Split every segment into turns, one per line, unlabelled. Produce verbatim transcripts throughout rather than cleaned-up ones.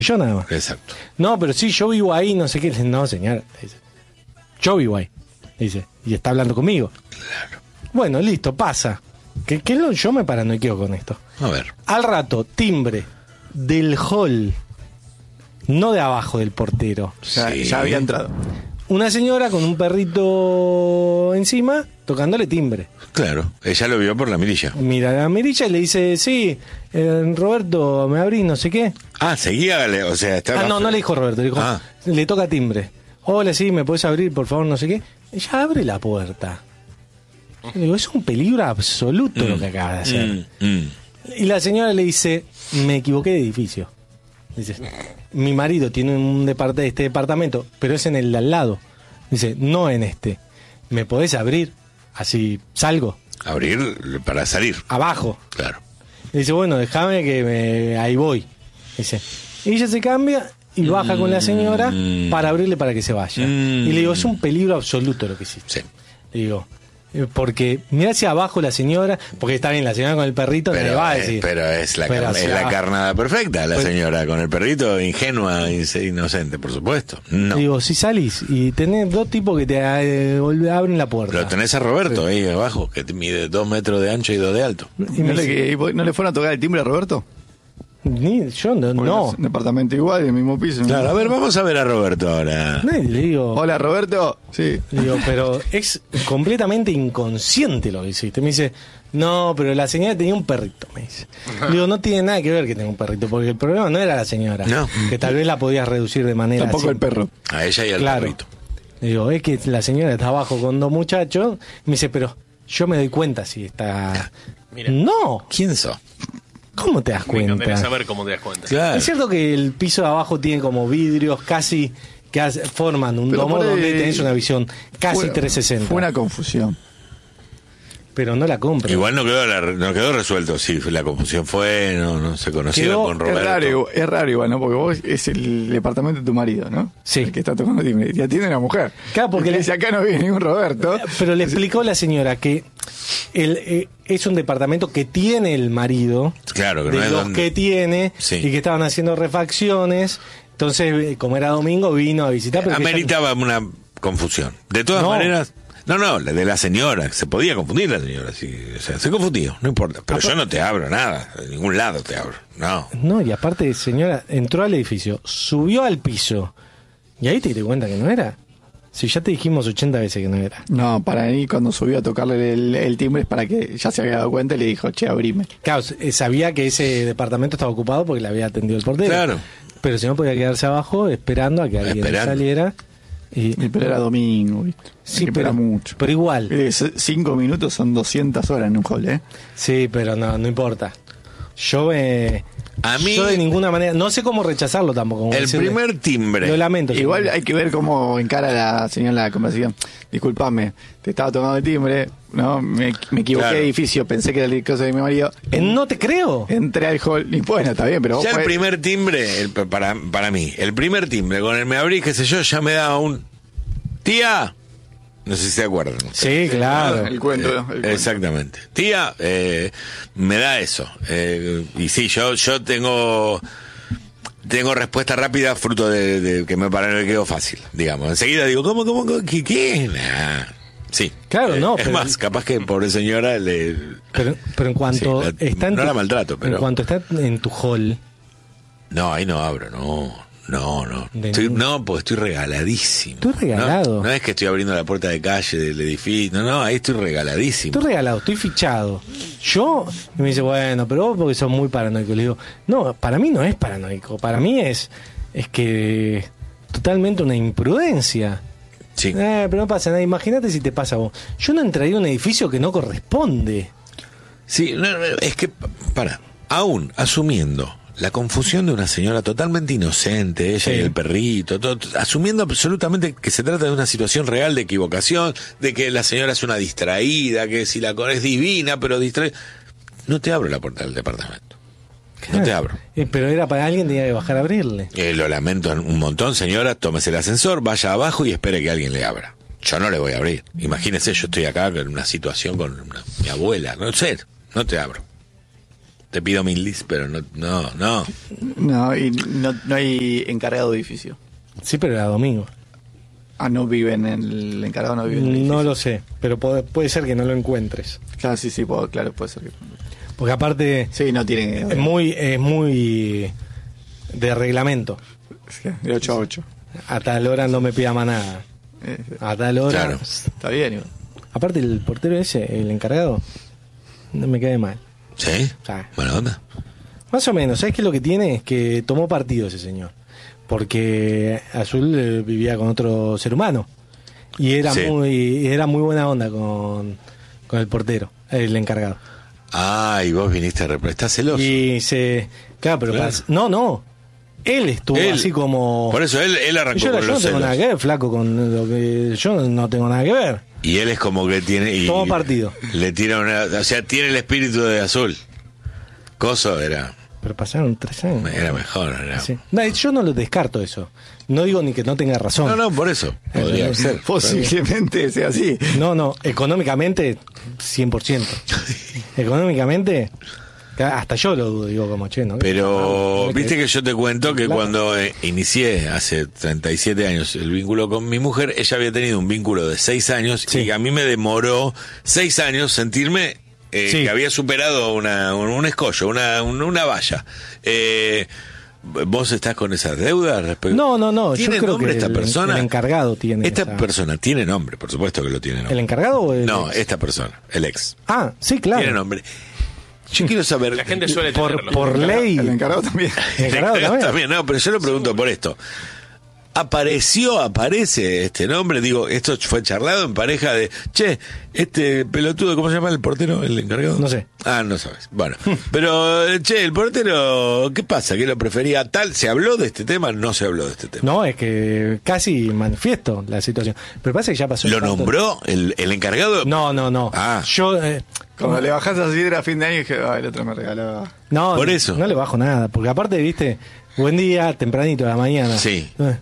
yo nada más.
Exacto.
No, pero sí, yo vivo ahí, no sé qué. No, señora, dice, yo vivo ahí, dice, y está hablando conmigo.
Claro.
Bueno, listo, pasa. Que, que lo- yo me paranoiqueo con esto.
A ver.
Al rato, timbre del hall, no de abajo del portero.
Ya,
Sí.
ya había entrado.
Una señora con un perrito encima tocándole timbre.
Claro. Ella lo vio por la mirilla.
Mira la mirilla y le dice, sí, eh, Roberto, me abrís, no sé qué.
Ah, seguía, le- o sea, estaba...
Ah, no, no le dijo Roberto, le dijo,
Ah.
le toca timbre. Hola, sí, ¿me puedes abrir, por favor, no sé qué? Ella abre la puerta. Yo le digo, es un peligro absoluto lo que acaba de hacer.
Mm, mm.
Y la señora le dice, me equivoqué de edificio. Dice, mi marido tiene un depart- este departamento, pero es en el de al lado. Dice, no en este. ¿Me podés abrir? Así salgo.
Abrir para salir.
Abajo.
Claro.
Y dice, bueno, déjame que me... ahí voy. Dice, y ella se cambia y baja con la señora
Mm.
para abrirle para que se vaya.
Mm.
Y le digo, es un peligro absoluto lo que hiciste.
Sí.
Le digo, eh, porque mira hacia abajo la señora, porque está bien, la señora con el perrito, le
Pero,
va a
eh,
decir.
pero es la,
Pero
car-
hacia
es la
abajo.
carnada perfecta, la
Pues-
señora, con el perrito, ingenua, ince- inocente, por supuesto. No.
Digo, si salís y tenés dos tipos que te eh, vol- abren la puerta.
Lo tenés a Roberto ahí abajo, que te mide dos metros de ancho y dos de alto.
Y
¿No
me
le,
dice,
y vos- ¿No le fueron a tocar el timbre a Roberto?
ni, yo no.
Porque
no.
es un departamento igual, del mismo piso.
Claro, a ver, vamos a ver a Roberto ahora.
No, y le digo,
Hola, Roberto. Sí.
le digo, pero es completamente inconsciente lo que hiciste. Me dice, no, pero la señora tenía un perrito, me dice. Le digo, no tiene nada que ver que tenga un perrito, porque el problema no era la señora.
No.
Que tal vez la podías reducir de manera
Tampoco el
simple.
perro.
A ella y al
Claro.
perrito.
Le digo, es que la señora está abajo con dos muchachos. Me dice, pero yo me doy cuenta si está...
Mira.
No,
¿Quién sos?
¿cómo te das
Me encantaría
cuenta?
saber cómo te das cuenta.
Claro.
Es cierto que el piso de abajo tiene como vidrios casi que hace- forman un
Pero
domo
por ahí-
donde tenés una visión casi
Fue-
trescientos sesenta.
Fue una confusión.
Pero no la compro.
Igual no quedó, la- no quedó resuelto si la confusión fue, no, no se conocieron
Quedó-
con
Es
Roberto.
raro, es raro igual, ¿no? Porque vos es el departamento de tu marido, ¿no?
Sí.
El que está tocando timbre. Y atiende una mujer.
Claro, porque
Y le
le-
dice, acá no viene ningún Roberto.
Pero le explicó la señora que el, eh, es un departamento que tiene el marido,
Claro, que
de
no es
los
donde...
que tiene,
Sí.
y que estaban haciendo refacciones. Entonces, eh, como era domingo, vino a visitar. pero que ya-
Ameritaba una confusión. De todas
No.
maneras... No, no, la de la señora. Se podía confundir la señora. Sí, o sea, se confundió, no importa. Pero yo no te abro nada. De ningún lado te abro. No.
No, y aparte, señora, entró al edificio, subió al piso, y ahí te diste cuenta que no era. Si ya te dijimos ochenta veces que no era.
No, para mí cuando subió a tocarle el, el timbre es para que ya se había dado cuenta y le dijo, che, abrime.
Claro, eh, sabía que ese departamento estaba ocupado porque le había atendido el portero.
Claro.
Pero si no, podía quedarse abajo esperando a que alguien
Esperando.
saliera. Y,
Y pero era domingo, ¿viste?
sí,
Hay que
pero,
esperar mucho.
pero igual.
Eh, c- Cinco minutos son doscientas horas en un hall, ¿eh?
Sí, pero no, no importa. Yo me...
A mí-
Yo de ninguna manera... No sé cómo rechazarlo tampoco. como
El
decirle,
primer timbre.
Lo lamento.
Igual
señor.
hay que ver cómo encara la señora la conversación. Disculpame, te estaba tocando el timbre, no, me, me equivoqué
Claro.
de edificio, pensé que era la cosa de mi marido. En-
No te creo.
Entré al hall, y bueno, está bien, pero vos
Ya el
podés-
primer timbre, el- para, para mí, el primer timbre con el me abrí, qué sé yo, ya me daba un... Tía. No sé si se acuerdan.
Sí, claro.
el cuento,
Eh,
el cuento.
Exactamente. Tía, eh, me da eso. Eh, y sí, yo, yo tengo... Tengo respuesta rápida fruto de, de que me paranoiqueo fácil, digamos. Enseguida digo, ¿cómo, cómo, cómo? ¿Qué? qué? Nah. Sí.
Claro, no,
Es
pero-
más, capaz que pobre señora le...
Pero, pero en cuanto
Sí, la-
está en
no
tu,
la maltrato, pero-
en cuanto está en tu hall,
No, ahí no abro, no. No, no.
De
Estoy-
ningún-
no, porque estoy regaladísimo.
Estoy regalado.
No, no es que estoy abriendo la puerta de calle del edificio. No, no, ahí estoy regaladísimo.
estoy regalado, estoy fichado. Yo, y me dice, bueno, pero vos porque sos muy paranoico. Le digo, no, para mí no es paranoico. Para mí es, es que totalmente una imprudencia.
Sí.
Eh, pero no pasa nada. Imagínate si te pasa a vos. Yo no entraría a un edificio que no corresponde.
Sí, no, no, es que, para, aún asumiendo la confusión de una señora totalmente inocente, ella
Sí.
y el perrito, todo, asumiendo absolutamente que se trata de una situación real de equivocación, de que la señora es una distraída, que si la con es divina, pero distraída, no te abro la puerta del departamento. No te abro.
Eh, pero era para alguien, tenía que bajar a abrirle.
Eh, lo lamento un montón, señora, tómese el ascensor, vaya abajo y espere que alguien le abra. Yo no le voy a abrir. Imagínese, yo estoy acá en una situación con una- mi abuela, no sé, no te abro. te pido mil lis, pero no, no, no.
No, y no, no hay encargado de edificio.
Sí, pero era domingo.
Ah, no vive en el, el encargado, no vive en el edificio.
No lo sé, pero puede, puede ser que no lo encuentres.
Claro, sí, sí, puedo, claro, puede ser que...
Porque aparte
Sí, no tiene...
es muy, es muy de reglamento.
De ocho a ocho.
A tal hora no me pida más nada.
Eh,
A tal hora.
Claro.
Está bien, igual.
Aparte el portero ese, el encargado, no me cae mal.
¿Sí?
Ah.
Buena onda.
Más o menos, ¿sabes qué lo que tiene? Es que tomó partido ese señor. Porque Azul eh, vivía con otro ser humano. Y era
Sí.
muy era muy buena onda con, con el portero, el encargado.
Ah, y vos viniste a representar. ¿Estás celoso?
Y se... Claro, pero...
Claro.
pas- no, no. Él estuvo
Él-
así como...
Por eso él, él arrancó
yo, yo
con
no
los
tengo
celos.
nada que ver, flaco, con lo que... Yo no tengo nada que ver.
Y él es como que tiene... Y
Todo partido.
Le tira una... O sea, tiene el espíritu de Azul. Coso era...
Pero pasaron tres años.
Era mejor. Era...
Sí. No, yo no lo descarto eso. No digo ni que no tenga razón.
No, no, por eso. Podría
Eh,
ser.
Posiblemente sea así.
No, no, económicamente, cien por ciento. Económicamente, ca- hasta yo lo dudo, digo como che, ¿no?
Pero
Ah,
viste que yo te cuento que
Claro.
cuando eh, inicié hace treinta y siete años el vínculo con mi mujer, ella había tenido un vínculo de seis años
Sí.
y a mí me demoró seis años sentirme eh,
Sí.
que había superado una, un, un escollo, una, un- una valla. Eh, ¿Vos estás con esa deuda respecto?
No, no, no, yo
¿Tiene
creo
nombre
que
esta
el-
persona?
el encargado tiene
Esta
esa-
persona tiene nombre, por supuesto que lo tiene nombre.
¿El encargado o el
No,
ex?
esta persona, el ex.
Ah, sí, claro.
Tiene nombre. Yo quiero saber...
La gente suele
Por,
tenerlo.
por ley.
El encargado también.
El encargado también.
No, pero yo lo pregunto por esto. Apareció, aparece este nombre, digo, esto fue charlado en pareja de, che, este pelotudo, ¿cómo se llama el portero, el encargado?
No sé.
Ah, no sabes. Bueno, pero, eh, che, el portero, ¿qué pasa? ¿Que lo prefería tal? ¿Se habló de este tema? No se habló de este tema.
No, es que casi manifiesto la situación. Pero pasa que ya pasó.
¿Lo
tanto-
nombró el, el encargado?
No, no, no.
Ah.
Yo. eh,
Cuando le bajás así era fin de año y dije, ay, el otro me regaló.
no,
Por eso.
No le bajo nada. Porque aparte, viste, buen día, tempranito de la mañana.
Sí.
Eh.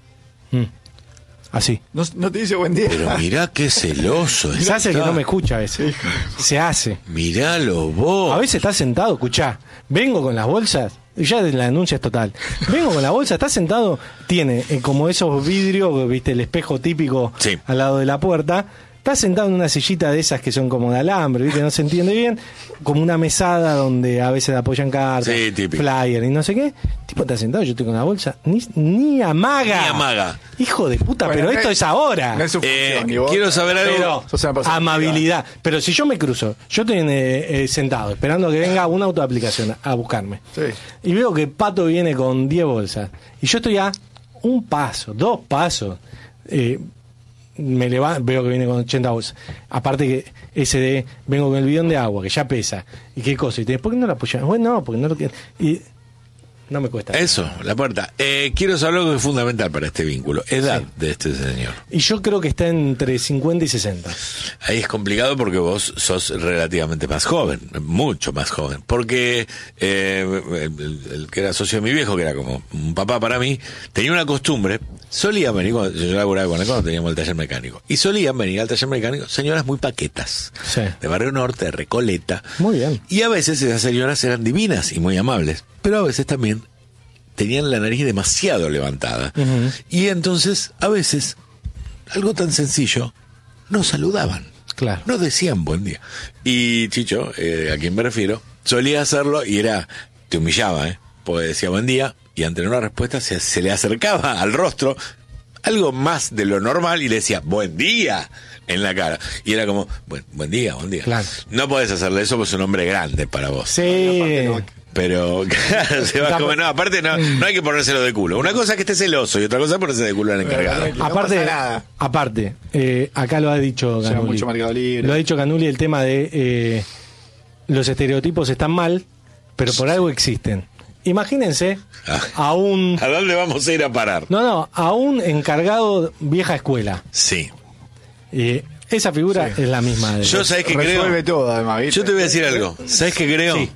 Mm. Así.
No, no te dice buen día.
Pero mirá qué celoso
Se hace que
está.
no me escucha a veces. Se hace.
Miralo vos.
A veces está sentado, escuchá, vengo con las bolsas, y ya la denuncia es total. Vengo con la bolsa, está sentado, tiene eh, como esos vidrios, viste, el espejo típico
Sí.
al lado de la puerta. Está sentado en una sillita de esas que son como de alambre, ¿viste? No se entiende bien. Como una mesada donde a veces apoyan cartas,
Sí, típico.
flyer y no sé qué. El tipo está sentado, yo estoy con la bolsa. Ni, ni amaga.
Ni amaga.
Hijo de puta,
Bueno,
pero
no
esto
es-
es ahora.
No es su
Eh,
función, y vos-
quiero saber algo.
Pero
Sos una persona
amabilidad. Pero si yo me cruzo, yo estoy eh, eh, sentado esperando que venga una autoaplicación a buscarme.
Sí.
Y veo que Pato viene con diez bolsas. Y yo estoy a un paso, dos pasos. Eh, me levanto, veo que viene con ochenta bolsas. Aparte que ese de, vengo con el bidón de agua, que ya pesa. ¿Y qué cosa? Y te ¿por qué no la apoyas? Bueno, no, porque no lo quiero. Y no me cuesta.
Eso, la puerta. Eh, quiero saber algo que es fundamental para este vínculo. Edad
Sí.
de este señor.
Y yo creo que está entre cincuenta y sesenta.
Ahí es complicado porque vos sos relativamente más joven, mucho más joven. Porque eh, el, el- el que era socio de mi viejo, que era como un papá para mí, tenía una costumbre. Solían venir, cuando yo laburaba con él cuando teníamos el taller mecánico. Y solían venir al taller mecánico señoras muy paquetas.
Sí.
De Barrio Norte, de Recoleta.
Muy bien.
Y a veces esas señoras eran divinas y muy amables. Pero a veces también tenían la nariz demasiado levantada.
Ujú.
Y entonces, a veces, algo tan sencillo, no saludaban.
Claro.
No decían buen día. Y Chicho, eh, a quien me refiero, solía hacerlo y era, te humillaba, ¿eh? Porque decía buen día y ante una respuesta se, se le acercaba al rostro algo más de lo normal y le decía buen día en la cara. Y era como, buen, buen día, buen día.
Claro.
No podés hacerle eso porque es un hombre grande para vos.
Sí.
Pero, claro, se va como, no, aparte no, no hay que ponérselo de culo. Una cosa es que esté celoso y otra cosa es ponerse de culo al encargado.
No
aparte,
pasa nada.
aparte eh, acá lo ha dicho
Lleva
Canuli.
mucho Mercado Libre.
Lo ha dicho Canuli el tema de eh, los estereotipos están mal, pero por algo existen. Imagínense
Ah.
a un
¿A dónde vamos a ir a parar?
no no a un encargado vieja escuela.
Sí.
Eh, esa figura es la misma de
Yo sabés que
Resuelve
creo.
todo, además, ¿viste?
Yo te voy a decir algo. ¿Sabés qué creo?
Sí.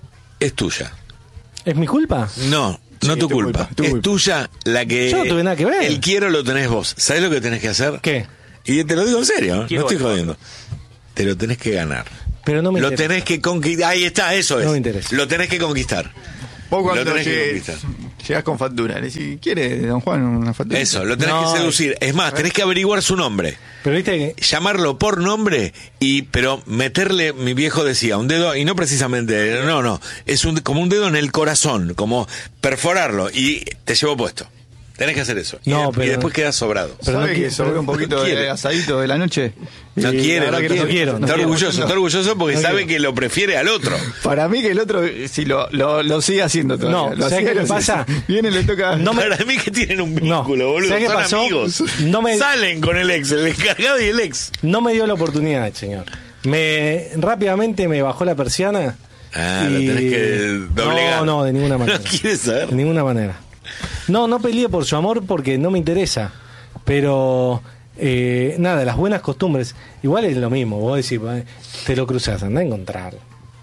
Es tuya.
¿Es mi culpa?
No, no
Sí,
tu
tu
culpa.
culpa, tu
Es
culpa.
tuya la que.
Yo no tuve nada que ver.
El quiero lo tenés vos. ¿Sabés lo que tenés que hacer?
¿Qué?
Y te lo digo en serio, ¿eh? no
Quiero
estoy
el otro.
jodiendo. Te lo tenés que ganar.
Pero no me
Lo
interesa.
tenés que conquistar. Ahí está, eso es.
No me interesa.
Lo tenés que conquistar.
Vos
Lo
cuando
tenés que
llegues,
conquistar.
llegás con factura, le decís, ¿quiere, don Juan, una factura?
Eso, lo tenés
No,
que seducir. Es más, tenés que averiguar su nombre.
Pero viste que...
Llamarlo por nombre y pero meterle, mi viejo decía, un dedo, y no precisamente, no, no, es un, como un dedo en el corazón, como perforarlo y te llevo puesto. Tenés que hacer eso. Y,
No,
de-
pero-
y después quedas sobrado.
Pero
¿Sabe
no
que
qui-
sobró
pero-
un poquito
no quiere.
de asadito de la noche?
No
Y
quiere,
la verdad
no
que
quiere.
quiero, no
está
quiero.
orgulloso, está orgulloso porque
No
sabe
quiero.
que lo prefiere al otro.
Para mí que el otro, si lo, lo, lo sigue haciendo todavía.
No,
lo
¿sabes
sigue,
qué
lo
me
sigue.
pasa?
Viene y le toca...
No me-
Para mí que tienen un
No.
vínculo, boludo.
¿Sabes qué
Son
pasó?
amigos.
No me-
Salen con el ex, el encargado y el ex.
No me dio la oportunidad, señor. Me rápidamente me bajó la persiana.
Ah, lo tenés que doblegar.
No, no, de ninguna manera.
No quieres saber.
De ninguna manera. No, no peleé por su amor porque no me interesa. Pero eh, nada, las buenas costumbres. Igual es lo mismo. Vos decís, eh, te lo cruzás, andá a encontrarlo.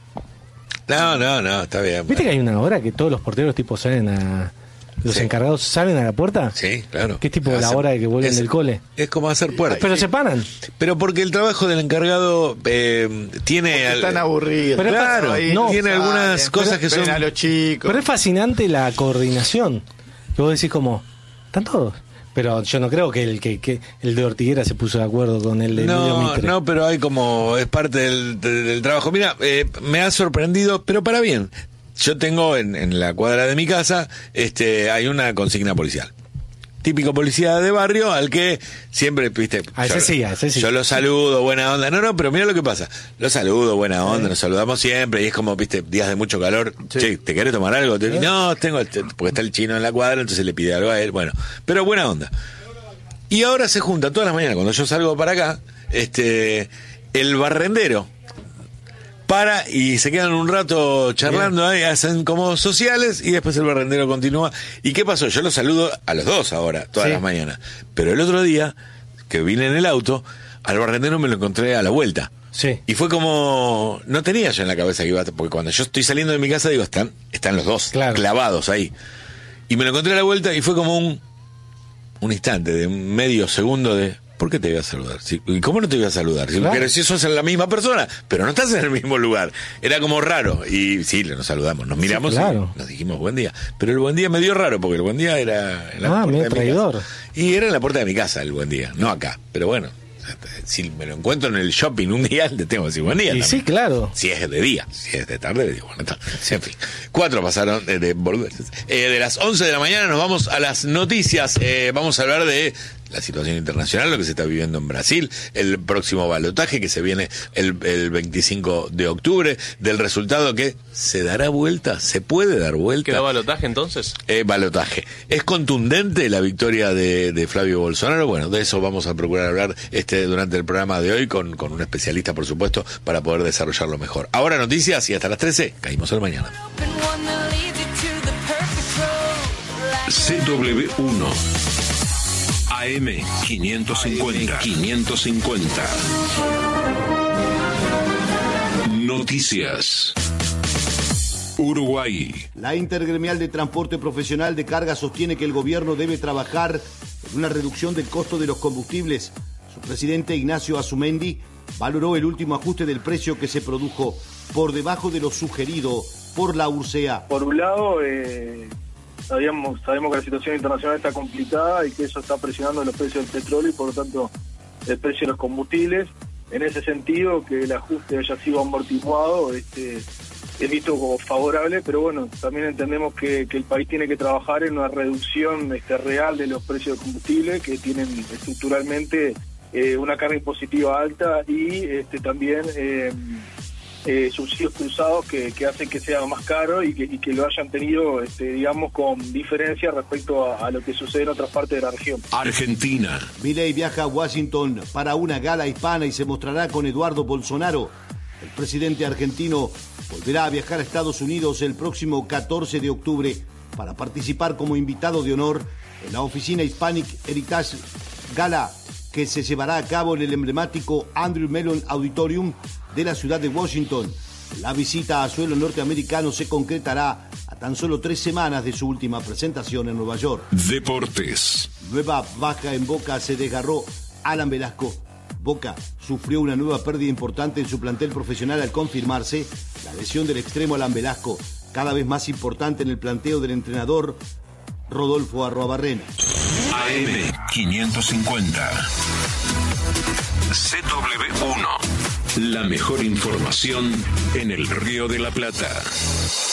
No, no, no, está bien.
¿Viste que hay una hora que todos los porteros tipo salen a... Los
Sí.
encargados salen a la puerta?
Sí, claro.
¿Qué es tipo la
Hace-
hora de que vuelven
es-
del cole?
Es como hacer puertas.
Pero se paran.
Pero porque el trabajo del encargado eh, tiene... al-
Están aburridos.
Pero es
Claro,
fácil,
no,
no,
tiene
salen,
algunas cosas
ven-
que
ven
son...
a los chicos.
Pero es fascinante la coordinación. Que vos decís como, están todos. Pero yo no creo que el que, que el de Ortiguera se puso de acuerdo con el de Emilio
No,
Mitre.
no, pero hay como... Es parte del, de- del trabajo. Mira, eh, me ha sorprendido, pero para bien. Yo tengo en, en la cuadra de mi casa, este, hay una consigna policial. Típico policía de barrio al que siempre, viste,
A ese
yo,
sí, a ese sí.
yo lo saludo, buena onda. No, no, pero mira lo que pasa. Lo saludo, buena onda, nos saludamos siempre y es como, viste, días de mucho calor.
Sí.
Che, ¿te querés tomar algo? Te- no, tengo, porque está el chino en la cuadra, entonces le pide algo a él. Bueno, pero buena onda. Y ahora se junta todas las mañanas, cuando yo salgo para acá, este, el barrendero para y se quedan un rato charlando ahí, hacen como sociales y después el barrendero continúa. ¿Y qué pasó? Yo los saludo a los dos ahora, todas
Sí.
las mañanas. Pero el otro día, que vine en el auto, al barrendero me lo encontré a la vuelta.
Sí.
Y fue como, no tenía yo en la cabeza que iba a, porque cuando yo estoy saliendo de mi casa digo, están, están los dos
Claro.
clavados ahí. Y me lo encontré a la vuelta y fue como un, un instante de un medio segundo de, ¿por qué te voy a saludar? Si- ¿Y cómo no te voy a saludar? Si,
Claro.
Pero si sos la misma persona, pero no estás en el mismo lugar. Era como raro. Y sí, nos saludamos, nos miramos
Sí, claro.
y nos dijimos buen día. Pero el buen día me dio raro, porque el buen día era en la
Ah,
puerta
medio
de mi
traidor.
casa. Y era en la puerta de mi casa el buen día, no acá. Pero bueno, si me lo encuentro en el shopping un día, le tengo que decir buen día.
Y
también.
sí, claro.
Si es de día, si es de tarde, digo, bueno, está. En fin, cuatro pasaron de, de, boludeces. Eh, de las once de la mañana nos vamos a las noticias. Eh, vamos a hablar de la situación internacional, lo que se está viviendo en Brasil, el próximo balotaje que se viene el, el veinticinco de octubre, del resultado que se dará vuelta, se puede dar vuelta.
¿Quedó balotaje entonces?
Eh, balotaje. ¿Es contundente la victoria de, de Flavio Bolsonaro? Bueno, de eso vamos a procurar hablar este durante el programa de hoy con, con un especialista, por supuesto, para poder desarrollarlo mejor. Ahora noticias y hasta las trece, caímos el mañana.
C W uno A M quinientos cincuenta. quinientos cincuenta. Noticias. Uruguay.
La Intergremial de Transporte Profesional de Carga sostiene que el gobierno debe trabajar en una reducción del costo de los combustibles. Su presidente Ignacio Azumendi valoró el último ajuste del precio que se produjo por debajo de lo sugerido por la URSEA.
Por un lado, eh, sabíamos, sabemos que la situación internacional está complicada y que eso está presionando los precios del petróleo y por lo tanto el precio de los combustibles. En ese sentido, que el ajuste haya sido amortiguado este, es visto como favorable, pero bueno, también entendemos que, que el país tiene que trabajar en una reducción este, real de los precios de combustible que tienen estructuralmente eh, una carga impositiva alta y este, también eh, eh, subsidios cruzados que, que hacen que sea más caro y que, y que lo hayan tenido, este, digamos, con diferencia respecto a, a lo que sucede en otras partes de la región.
Argentina.
Milei viaja a Washington para una gala hispana y se mostrará con Eduardo Bolsonaro. El presidente argentino volverá a viajar a Estados Unidos el próximo catorce de octubre para participar como invitado de honor en la oficina Hispanic Heritage Gala que se llevará a cabo en el emblemático Andrew Mellon Auditorium de la ciudad de Washington. La visita a suelo norteamericano se concretará a tan solo tres semanas de su última presentación en Nueva York.
Deportes.
Nueva baja en Boca se desgarró Alan Velasco. Boca sufrió una nueva pérdida importante en su plantel profesional al confirmarse la lesión del extremo Alan Velasco, cada vez más importante en el planteo del entrenador Rodolfo Arruabarrena.
A M quinientos cincuenta. C W uno. La mejor información en el Río de la Plata.